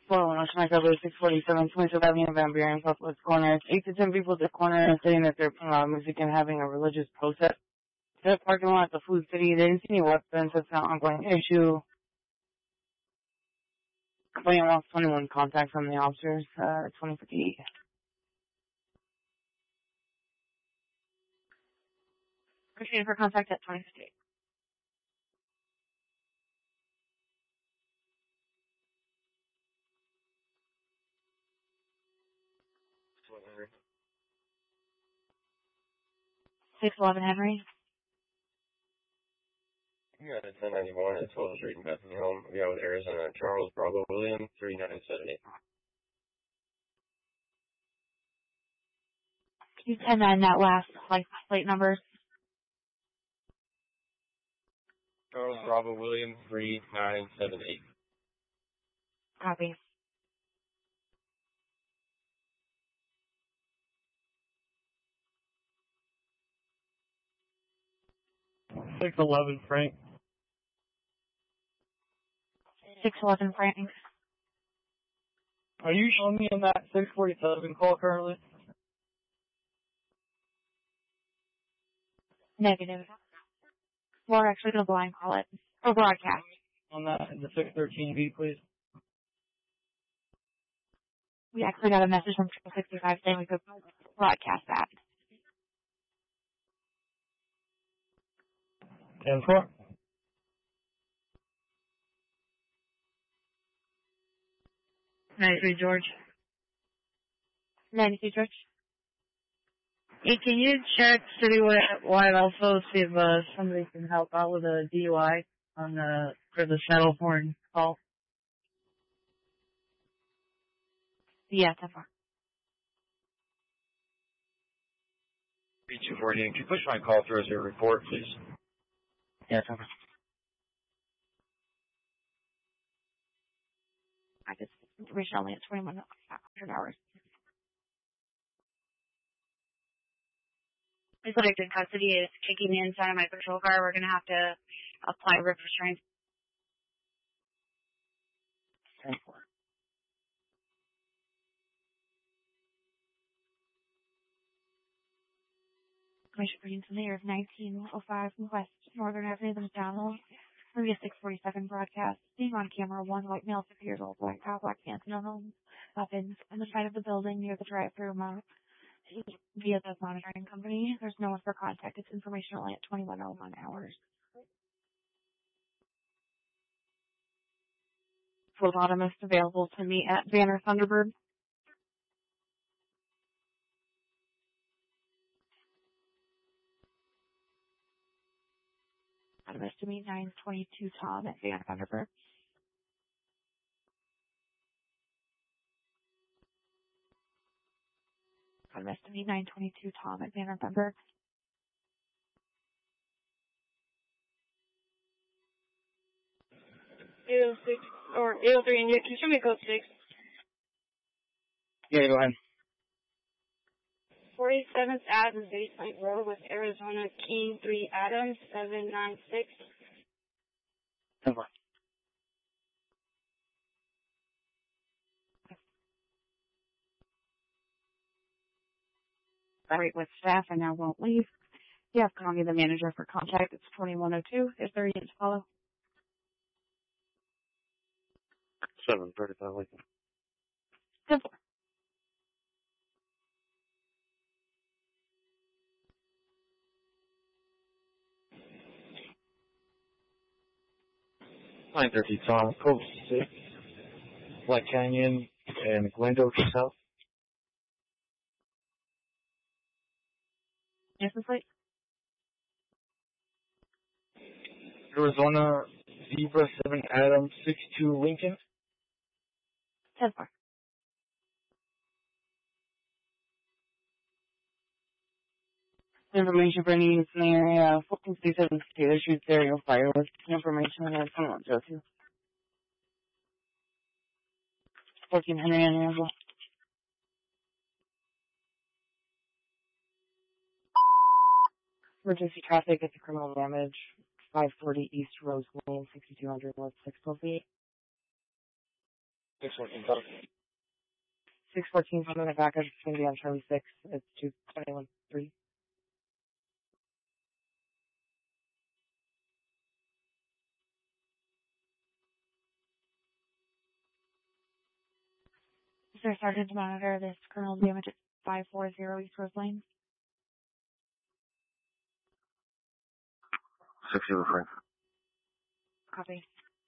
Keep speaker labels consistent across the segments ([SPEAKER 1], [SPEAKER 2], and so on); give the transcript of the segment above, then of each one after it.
[SPEAKER 1] Well, National Cover 647, 25th Avenue, Van Buren, Southwest corner. It's 8 to 10 people at the corner saying that they're playing loud music and having a religious protest. The parking lot at the Food City, they didn't see any weapons. That's an ongoing issue. Complaint lost 21 contact from the officers, 2058. Appreciate for contact at 2058.
[SPEAKER 2] Henry.
[SPEAKER 1] 611 Henry.
[SPEAKER 2] You got a 1091 at 12th Street in Bethany Home. We got with Arizona Charles Bravo William 3978.
[SPEAKER 1] Can you 10-9 that last plate numbers?
[SPEAKER 2] Charles Bravo William 3978.
[SPEAKER 1] Copy.
[SPEAKER 3] Frank.
[SPEAKER 1] 611 Frank.
[SPEAKER 3] Are you showing me on that 647 call currently?
[SPEAKER 1] Negative. We're actually going to blind call it. Or broadcast.
[SPEAKER 3] On that, the 613V, please.
[SPEAKER 1] We actually got a message from 65 saying we could broadcast that.
[SPEAKER 3] 10-4.
[SPEAKER 1] 93 George. 92 George.
[SPEAKER 4] Hey, can you check citywide also see if somebody can help out with a DUI on for the shuttle horn call?
[SPEAKER 1] Yeah, that's far.
[SPEAKER 2] 3248. Can you push my call through as a report, please?
[SPEAKER 1] Yeah, that's far. I just information only at 2100 hours. This subject in custody is kicking me inside of my patrol car. We're going to have to apply rip restraints. 10-4. Commissioner Greenson there is 1905 West Northern Avenue, the McDonald's. Movie 647 broadcast. Being on camera, one white male, 50 years old, black top, black pants, no known weapons on the side of the building near the drive-thru mount via the monitoring company. There's no one for contact. It's information only at 2101 hours. Phlebotomist available to me at Banner Thunderbird. Phlebotomist to me 922 Tom at Banner Thunderbird. Phlebotomist to me 922 Tom at Banner Thunderbird.
[SPEAKER 5] 806 or 803, and can you show me code 6?
[SPEAKER 1] Yeah, go ahead.
[SPEAKER 5] 47th Ave, Basement Road with Arizona, King 3 Adams, 796.
[SPEAKER 1] 10-4. Right with staff and now won't leave. You have to call me the manager for contact. It's 2102. Is there yet to follow?
[SPEAKER 2] 735 Lincoln.
[SPEAKER 1] 10-4.
[SPEAKER 2] Line 30 Tom, code 6. Black Canyon and Glendale South.
[SPEAKER 1] Yes, please.
[SPEAKER 3] Arizona Zebra 7 Adam 62 Lincoln.
[SPEAKER 1] 10-4. Information for needs in the area. 1467 Taylor Street stereo fire with information on that phone. Joe, too. 1400 and as well. Emergency traffic at the criminal damage. 540 East Rose Lane, 6200 West 612.
[SPEAKER 3] 614 call.
[SPEAKER 4] 614 coming back. It's going to be on Charlie 6. It's 221-3.
[SPEAKER 1] Sir, Sergeant to monitor this criminal damage at 540 East Rose Lane.
[SPEAKER 3] 60 Frank.
[SPEAKER 1] Copy.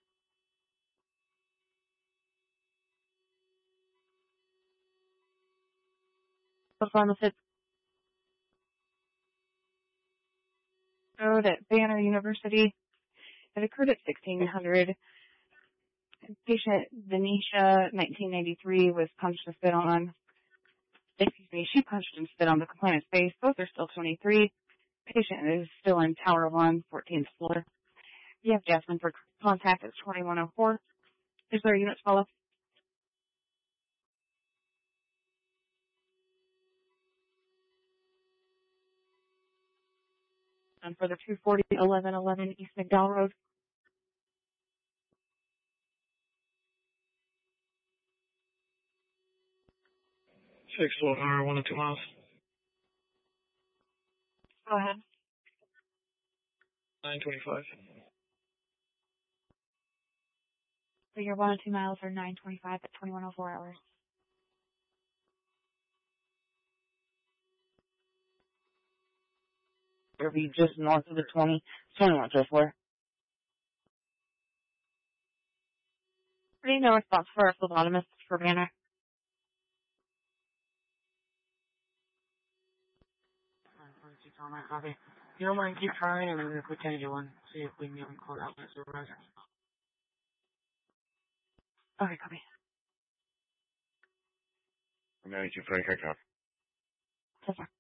[SPEAKER 1] What's on the fifth road at Banner University? It occurred at 1600. Patient Venetia, 1983, was punched and spit on. Excuse me, she punched and spit on the complainant's face. Both are still 23. Patient is still in Tower 1, 14th floor. You have Jasmine for contact at 2104. Is there a unit to follow? And for the 240, 1111 East McDowell Road.
[SPEAKER 3] 614, 1 and 2 miles.
[SPEAKER 1] Go ahead.
[SPEAKER 3] 925.
[SPEAKER 1] So your 1 and 2 miles are 925 at 2104 hours.
[SPEAKER 4] It'll be just north of the 20. 21 so far.
[SPEAKER 1] Pretty no response for a phlebotomist for Banner.
[SPEAKER 3] Copy. If you don't mind, keep trying, and then if we can do one, see if we can get them called out by supervisor.
[SPEAKER 1] Okay, copy.
[SPEAKER 2] 92 Frank, I copy.
[SPEAKER 1] So far.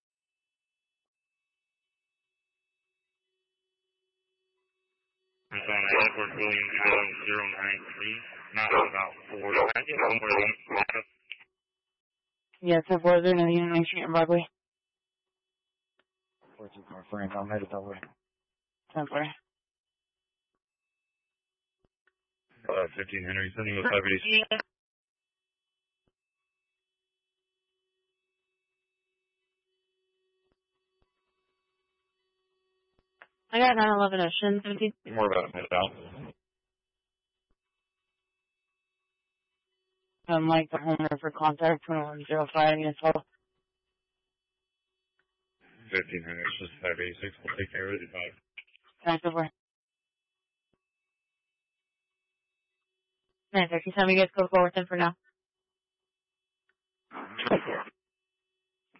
[SPEAKER 2] It's on Edward William Allen 093, not about 4. I get somewhere along.
[SPEAKER 4] Yeah, so far they're in the Union Street in Broadway.
[SPEAKER 3] 14 car Frank, I'm headed that way.
[SPEAKER 4] So far.
[SPEAKER 2] 15 Henry, sending you a 580.
[SPEAKER 4] Yeah.
[SPEAKER 1] I got 911 Ocean 17.
[SPEAKER 2] More about a minute out.
[SPEAKER 4] Mike, the homeowner for contact 2105 units total.
[SPEAKER 2] 15 Henry, it's just 586. We'll take care of it.
[SPEAKER 4] Thanks, over. 9:30. Tell me you guys go forward then for now.